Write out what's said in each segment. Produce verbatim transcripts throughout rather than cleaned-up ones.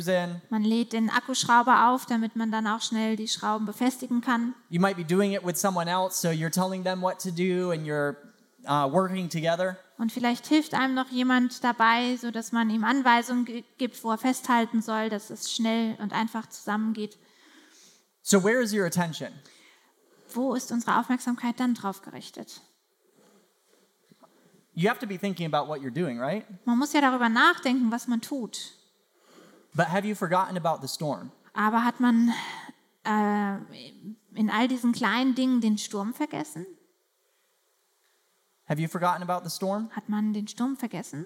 in. Man lädt den Akkuschrauber auf, damit man dann auch schnell die Schrauben befestigen kann. You might be doing it with someone else, so you're telling them what to do and you're uh, working together. Und vielleicht hilft einem noch jemand dabei, so dass man ihm Anweisungen g- gibt, wo er festhalten soll, dass es schnell und einfach zusammengeht. So where is your attention? Wo ist unsere Aufmerksamkeit dann drauf gerichtet? You have to be thinking about what you're doing, right? Man muss ja darüber nachdenken, was man tut. But have you forgotten about the storm? Aber hat man äh, in all diesen kleinen Dingen den Sturm vergessen? Have you forgotten about the storm? Hat man den Sturm vergessen?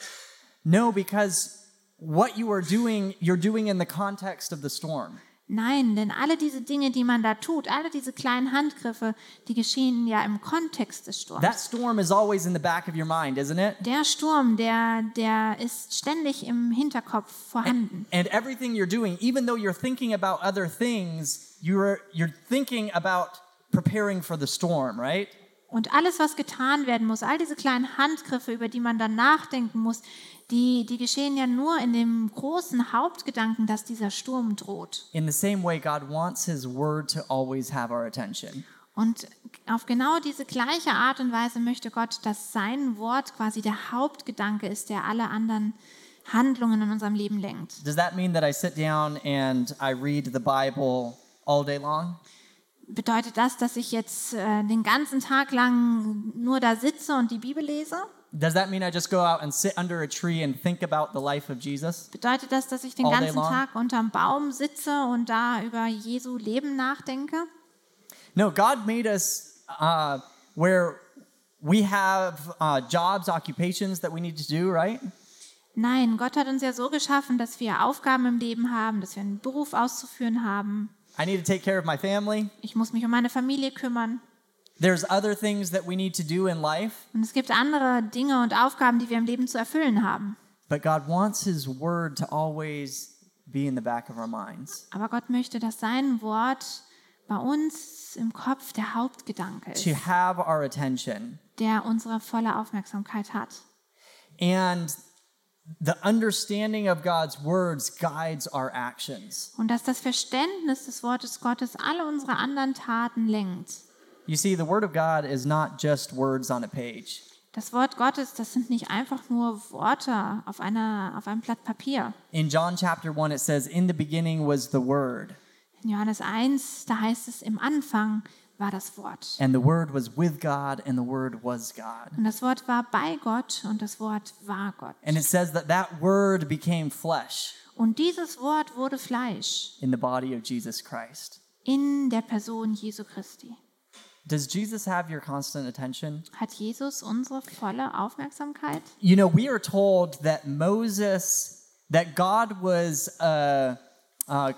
No, because what you are doing, you're doing in the context of the storm. Nein, denn alle diese Dinge, die man da tut, alle diese kleinen Handgriffe, die geschehen ja im Kontext des Sturms. That storm is always in the back of your mind, isn't it? Der Sturm, der, der ist ständig im Hinterkopf vorhanden. And everything you're doing, even though you're thinking about other things, you're you're thinking about preparing for the storm, right? Und alles, was getan werden muss, all diese kleinen Handgriffe, über die man dann nachdenken muss, die, die geschehen ja nur in dem großen Hauptgedanken, dass dieser Sturm droht. In the same way, God wants His Word to always have our attention. Und auf genau diese gleiche Art und Weise möchte Gott, dass sein Wort quasi der Hauptgedanke ist, der alle anderen Handlungen in unserem Leben lenkt. Does that mean that I sit down and I read the Bible all day long? Bedeutet das, dass ich jetzt äh, den ganzen Tag lang nur da sitze und die Bibel lese? Does that mean I just go out and sit under a tree and think about the life of Jesus? Bedeutet das, dass ich den All day ganzen long? Tag unterm Baum sitze und da über Jesu Leben nachdenke? No, God made us uh, where we have uh, jobs, occupations that we need to do, right? Nein, Gott hat uns ja so geschaffen, dass wir Aufgaben im Leben haben, dass wir einen Beruf auszuführen haben. I need to take care of my family. Ich muss mich um meine Familie kümmern. There's other things that we need to do in life. Und es gibt andere Dinge und Aufgaben, die wir im Leben zu erfüllen haben. But God wants His Word to always be in the back of our minds. Aber Gott möchte, dass sein Wort bei uns im Kopf der Hauptgedanke ist, To have our attention. der unsere volle Aufmerksamkeit hat. And the understanding of God's words guides our actions. Und dass das Verständnis des Wortes Gottes alle unsere anderen Taten lenkt. You see, the Word of God is not just words on a page. Das Wort Gottes, das sind nicht einfach nur Worte auf, einer, auf einem Blatt Papier. In John chapter one, it says, "In the beginning was the Word, In Johannes eins, da heißt es, im Anfang war das Wort. and the Word was with God, and the Word was God." Und das Wort war bei Gott und das Wort war Gott. And it says that that Word became flesh Und dieses Wort wurde Fleisch in the body of Jesus Christ. in der Person Jesu Christi. Does Jesus have your constant attention? Hat Jesus unsere volle Aufmerksamkeit? You know, we are told that Moses, that God was a, a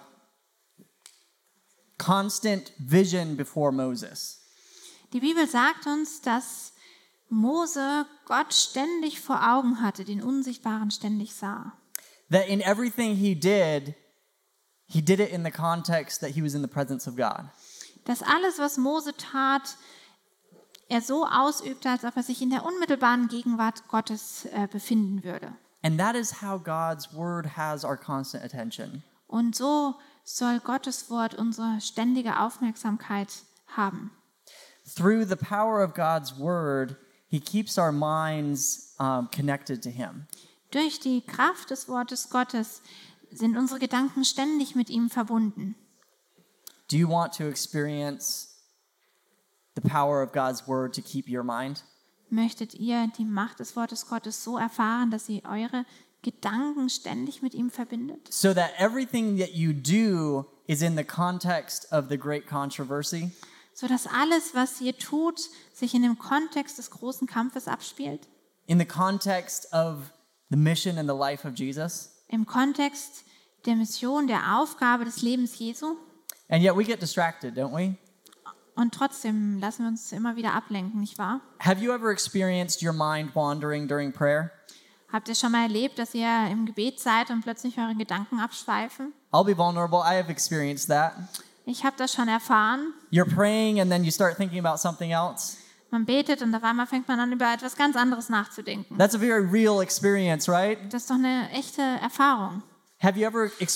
constant vision before Moses. Die Bibel sagt uns, dass Mose Gott ständig vor Augen hatte, den Unsichtbaren ständig sah. That in everything he did, he did it in the context that he was in the presence of God. Dass alles, was Mose tat, er so ausübte, als ob er sich in der unmittelbaren Gegenwart Gottes äh, befinden würde. And that is how God's word has our constant attention. Und so soll Gottes Wort unsere ständige Aufmerksamkeit haben. Through the power of God's word, he keeps our minds um, connected to him. Durch die Kraft des Wortes Gottes sind unsere Gedanken ständig mit ihm verbunden. Do you want to experience the power of God's word to keep your mind? Möchtet ihr die Macht des Wortes Gottes so erfahren, dass ihr eure Gedanken ständig mit ihm verbindet? So that everything that you do is in the context of the great controversy? So dass alles, was ihr tut, sich in dem Kontext des großen Kampfes abspielt? In the context of the mission and the life of Jesus? Im Kontext der Mission, der Aufgabe des Lebens Jesu? And yet we get distracted, don't we? Und trotzdem lassen wir uns immer wieder ablenken, nicht wahr? Have you ever experienced your mind wandering during prayer? Habt ihr schon mal erlebt, dass ihr im Gebet seid und plötzlich eure Gedanken abschweifen? I'll be vulnerable. I have experienced that. Ich habe das schon erfahren. You're praying and then you start thinking about something else. Man betet und auf einmal fängt man an, über etwas ganz anderes nachzudenken. That's a very real experience, right? Das ist doch eine echte Erfahrung. Have you ever